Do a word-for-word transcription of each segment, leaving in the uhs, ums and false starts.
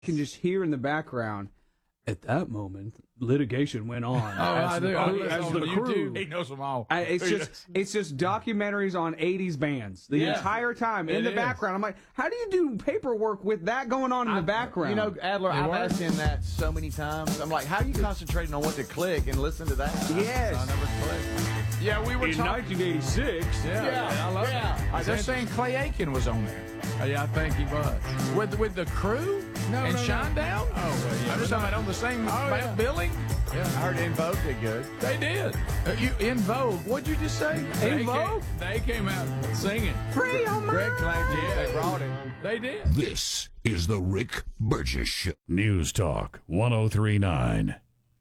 can just hear in the background. At that moment, litigation went on. Oh, I as do. the, I as listen the on crew. YouTube. He knows them all. I, it's just it's just documentaries on eighties bands the Yeah. entire time in It the is. background. I'm like, how do you do paperwork with that going on in the background? You know, Adler, It I've works. asked him that so many times. I'm like, how are you concentrating on what to click and listen to that? Yes. I never clicked. Yeah, we were in talking. nineteen eighty-six. Yeah, Yeah, I love yeah. it. Uh, they're saying Clay Aiken was on there. Uh, yeah, I think he was. With with the crew No, and no, no. Shinedown? Oh, well, yeah. I'm just talking about on the same Oh, yeah. billing? I heard In Vogue did good. They did. Uh, you, in Vogue, what'd you just say? In They Vogue? Came, they came out singing. Free on my Greg claimed Yeah. they brought him. They did. This is the Rick Burgess Show. News Talk one oh three point nine.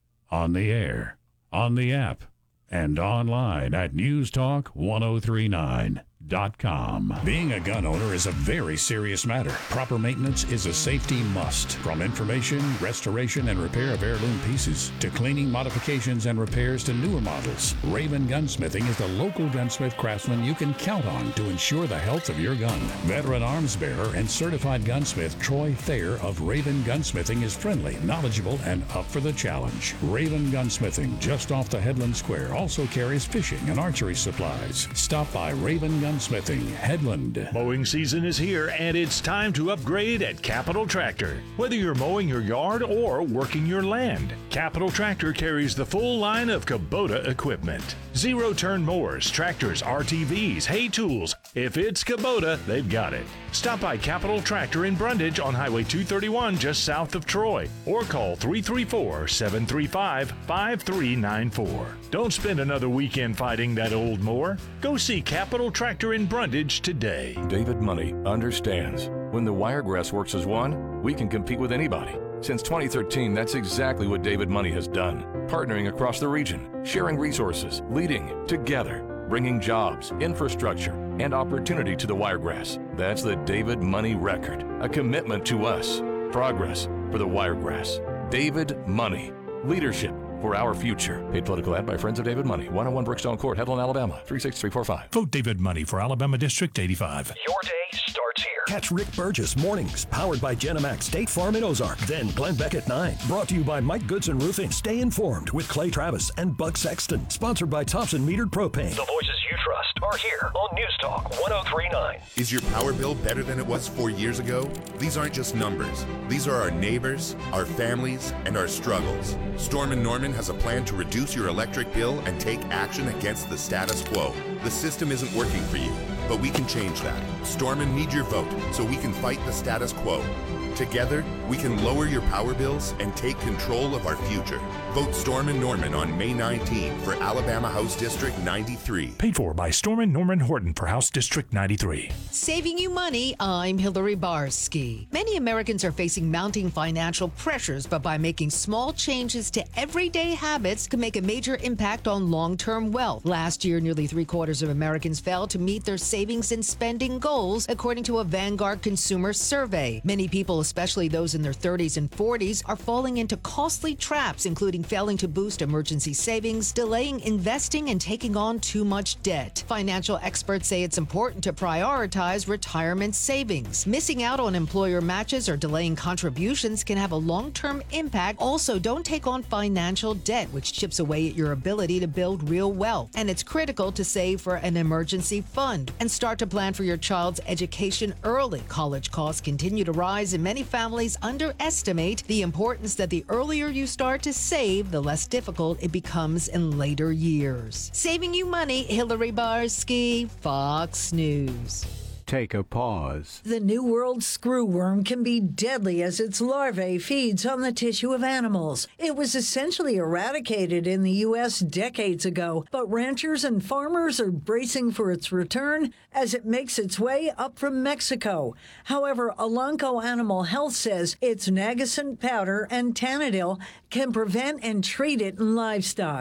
On the air, on the app, and online at news talk ten thirty-nine dot com. Being a gun owner is a very serious matter. Proper maintenance is a safety must. From information, restoration, and repair of heirloom pieces, to cleaning, modifications, and repairs to newer models, Raven Gunsmithing is the local gunsmith craftsman you can count on to ensure the health of your gun. Veteran arms bearer and certified gunsmith Troy Thayer of Raven Gunsmithing is friendly, knowledgeable, and up for the challenge. Raven Gunsmithing, just off the Headland Square, also carries fishing and archery supplies. Stop by Raven Gunsmithing, Headland. Mowing season is here, and it's time to upgrade at Capital Tractor. Whether you're mowing your yard or working your land, Capital Tractor carries the full line of Kubota equipment. Zero-turn mowers, tractors, R T Vs, hay tools. If it's Kubota, they've got it. Stop by Capital Tractor in Brundage on Highway two thirty-one just south of Troy, or call three three four, seven three five, five three nine four. Don't spend another weekend fighting that old mower. Go see Capital Tractor in Brundage today. David Money understands. When the Wiregrass works as one, we can compete with anybody. Since twenty thirteen, that's exactly what David Money has done. Partnering across the region, sharing resources, leading together, bringing jobs, infrastructure, and opportunity to the Wiregrass. That's the David Money record. A commitment to us. Progress for the Wiregrass. David Money. Leadership for our future. Paid political ad by Friends of David Money. one oh one Brookstone Court, Headland, Alabama. three six three four five. Vote David Money for Alabama District eighty-five. Your day starts here. Catch Rick Burgess mornings, powered by Genemax State Farm in Ozark. Then Glenn Beck at nine. Brought to you by Mike Goodson Roofing. Stay informed with Clay Travis and Buck Sexton. Sponsored by Thompson Metered Propane. The voices you trust are here on News Talk ten thirty-nine. Is your power bill better than it was four years ago? These aren't just numbers. These are our neighbors, our families, and our struggles. Storm and Norman has a plan to reduce your electric bill and take action against the status quo. The system isn't working for you, but we can change that. Storm need your vote so we can fight the status quo. Together, we can lower your power bills and take control of our future. Vote Storm and Norman on May nineteenth for Alabama House District ninety-three. Paid for by Storm Norman Horton for House District ninety-three. Saving you money, I'm Hillary Barsky. Many Americans are facing mounting financial pressures, but by making small changes to everyday habits can make a major impact on long-term wealth. Last year, nearly three-quarters of Americans failed to meet their savings and spending goals, according to a Vanguard consumer survey. Many people, especially those in their thirties and forties, are falling into costly traps, including failing to boost emergency savings, delaying investing, and taking on too much debt. Financial experts say it's important to prioritize retirement savings. Missing out on employer matches or delaying contributions can have a long-term impact. Also, don't take on financial debt, which chips away at your ability to build real wealth. And it's critical to save for an emergency fund and start to plan for your child's education early. College costs continue to rise, and many families underestimate the importance that the earlier you start to save, the less difficult it becomes in later years. Saving you money, Hillary Barsky, Fox News. Take a pause. The New World screwworm can be deadly as its larvae feeds on the tissue of animals. It was essentially eradicated in the U S decades ago, but ranchers and farmers are bracing for its return as it makes its way up from Mexico. However, Elanco Animal Health says its Nagasent powder and Tanadil can prevent and treat it in livestock.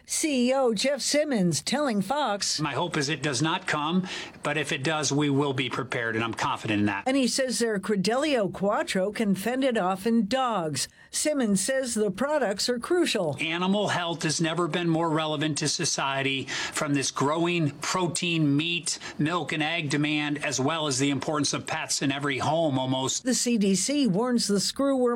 C E O Jeff Simmons telling Fox, "My hope is it does not come, but if it does, we will be prepared, and I'm confident in that." And he says their Credelio Quattro can fend it off in dogs. Simmons says the products are crucial. Animal health has never been more relevant to society, from this growing protein, meat, milk, and egg demand, as well as the importance of pets in every home almost. The C D C warns the screwworm